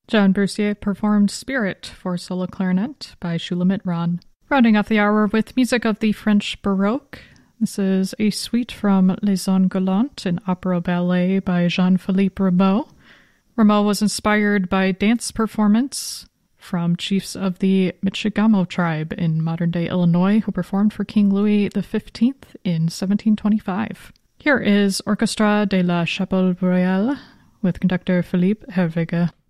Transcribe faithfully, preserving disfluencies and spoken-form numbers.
John Brussier performed Spirit for solo clarinet by Shulamit Ron. Rounding off the hour with music of the French Baroque. This is a suite from Les Zones Galantes, an opera ballet by Jean-Philippe Rameau. Rameau was inspired by dance performance from chiefs of the Michigamo tribe in modern-day Illinois who performed for King Louis the fifteenth in seventeen twenty-five. Here is Orchestra de la Chapelle Royale with conductor Philippe Hervega.